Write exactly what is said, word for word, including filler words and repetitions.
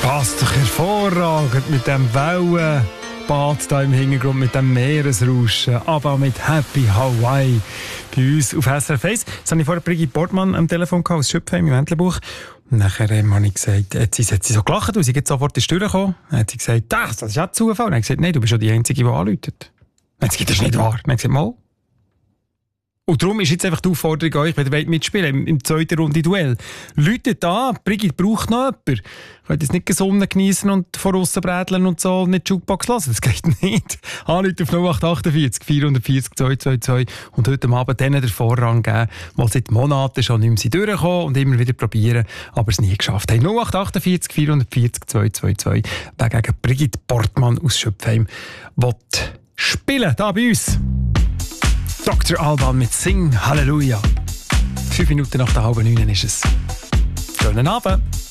Passt doch hervorragend mit dem Wellenbad da im Hintergrund, mit dem Meeresrauschen, aber mit Happy Hawaii bei uns auf S R F eins. Jetzt habe ich vorher Brigitte Portmann am Telefon gehabt, aus Schöpfheim im Entlebuch. Und nachher ähm, habe ich gesagt, hat sie, hat sie so gelacht, weil sie jetzt sofort in die Tür gekommen. Dann hat sie gesagt, das, das ist auch Zufall. Dann habe ich gesagt, nein, du bist ja die Einzige, die anläutet. Dann hat sie gesagt, das ist nicht wahr. Dann habe ich gesagt, mal. Und darum ist jetzt einfach die Aufforderung an euch, wenn ihr mitspielen wollt, im, im zweiten Runde Duell. Läutet an, Brigitte braucht noch jemanden. Ihr könnt jetzt nicht Sonne geniessen und von aussen brädeln und so und nicht die Jukebox lassen. Das geht nicht. Anrufen auf null acht achtundvierzig vierhundertvierzig zweihundertzweiundzwanzig und heute Abend denen den Vorrang geben, die seit Monaten schon nicht mehr durchkommen und immer wieder probieren, aber es nie geschafft haben. null acht achtundvierzig vierhundertvierzig zweihundertzweiundzwanzig. Wer gegen Brigitte Portmann aus Schöpfheim will spielen, da bei uns. Doktor Alban mit Sing Halleluja. Fünf Minuten nach der halben neun ist es. Schönen Abend.